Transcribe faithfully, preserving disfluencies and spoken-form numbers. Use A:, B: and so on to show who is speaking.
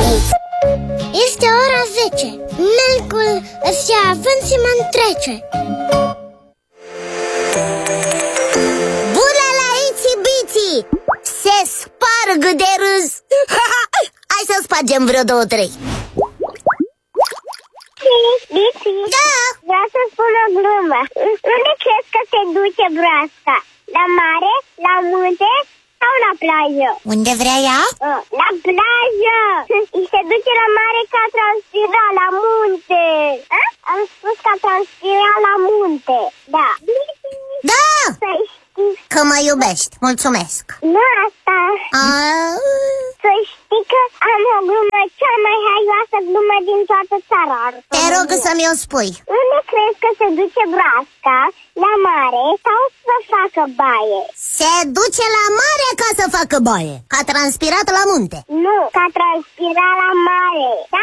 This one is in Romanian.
A: Biți. Este ora zece. Melcul se având și mă întrece.
B: Bună la Itsy Bitsy! Se sparg de râs. Hai să spargem vreo două, trei.
A: Bitsy,
B: Da!
A: vreau să spun o glumă. Unde crezi că se duce broasca? La mare, la munte sau la plajă?
B: Unde vrea ea?
A: La plajă! Și se duce la mare ca transpira la munte. A? Am spus ca transpira la munte. Da.
B: Da!
A: Să știi.
B: Că mă iubești, mulțumesc.
A: Nu asta.
B: A...
A: Să știi că am o glumă, cea mai haioasă glumă din toată țara.
B: Te rog să-mi o spui.
A: Unde crezi că se duce broasca? La mare sau să facă baie?
B: Se duce la mare ca să facă baie. Ca transpirat la munte.
A: Nu, ca transpira la mare. Da,